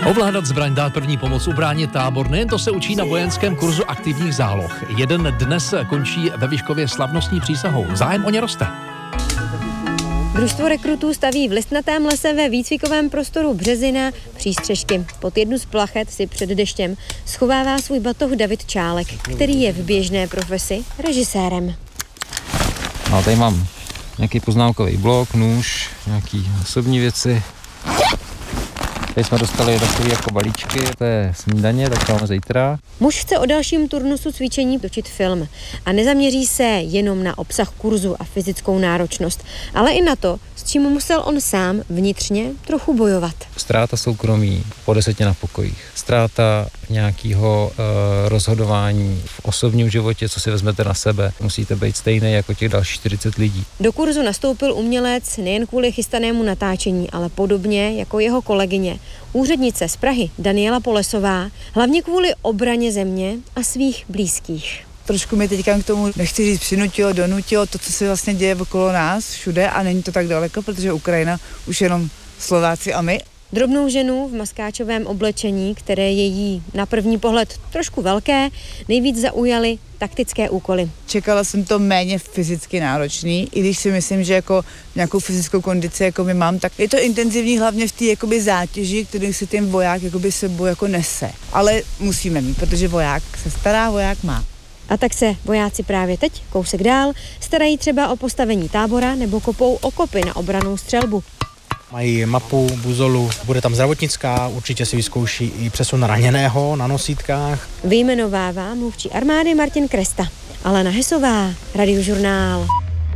Ovládat zbraň, dát první pomoc, ubránit tábor, nejen to se učí na vojenském kurzu aktivních záloh. Jeden dnes končí ve Vyškově slavnostní přísahou. Zájem o ně roste. Družstvo rekrutů staví v listnatém lese ve výcvikovém prostoru Březina přístřešky. Pod jednu z plachet si před deštěm schovává svůj batoh David Čálek, který je v běžné profesi režisérem. No, tady mám nějaký poznámkový blok, nůž, nějaký osobní věci. Tady jsme dostali takové jako balíčky, to je snídaně, tak to máme zítra. Muž chce o dalším turnusu cvičení točit film a nezaměří se jenom na obsah kurzu a fyzickou náročnost, ale i na to, s čím musel on sám vnitřně trochu bojovat. Ztráta soukromí po 10 na pokojích, ztráta nějakého rozhodování v osobním životě, co si vezmete na sebe. Musíte být stejný jako těch dalších 40 lidí. Do kurzu nastoupil umělec nejen kvůli chystanému natáčení, ale podobně jako jeho kolegyně, úřednice z Prahy Daniela Polesová, hlavně kvůli obraně země a svých blízkých. Trošku mě teďka k tomu, nechci říct, přinutilo, donutilo to, co se vlastně děje okolo nás všude a není to tak daleko, protože Ukrajina už jenom Slováci a my. Drobnou ženu v maskáčovém oblečení, které je jí na první pohled trošku velké, nejvíc zaujaly taktické úkoly. Čekala jsem to méně fyzicky náročný, i když si myslím, že jako nějakou fyzickou kondici jako my mám, tak je to intenzivní hlavně v té jakoby zátěži, kterou si ten voják jakoby sebou jako nese. Ale musíme mít, protože voják se stará, voják má. A tak se vojáci právě teď, kousek dál, starají třeba o postavení tábora nebo kopou okopy na obrannou střelbu. Mají mapu, buzolu, bude tam zdravotnická, určitě si vyzkouší i přesun raněného na nosítkách. Vyjmenovává mluvčí armády Martin Kresta. Alena Hesová, Radiožurnál.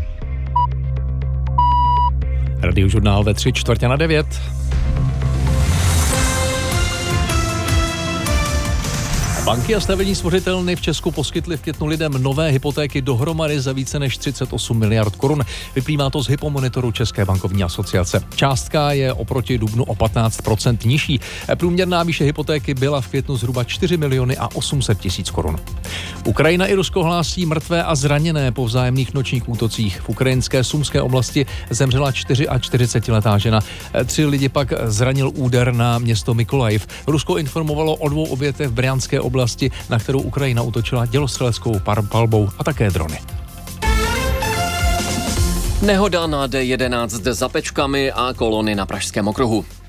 Radiožurnál ve 8:45. Banky a stavební spořitelny v Česku poskytly v květnu lidem nové hypotéky dohromady za více než 38 miliard korun. Vyplývá to z Hypomonitoru České bankovní asociace. Částka je oproti dubnu o 15% nižší. Průměrná výše hypotéky byla v květnu zhruba 4 miliony a 800 tisíc korun. Ukrajina i Rusko hlásí mrtvé a zraněné po vzájemných nočních útocích. V ukrajinské Sumské oblasti zemřela 44letá žena. 3 lidi pak zranil úder na město Mykolajiv. Rusko informovalo o 2 obětech v Brянské oblasti, na kterou Ukrajina útočila dělostřeleckou palbou a také drony. Nehoda na D11 za Pečkami a kolony na Pražském okruhu.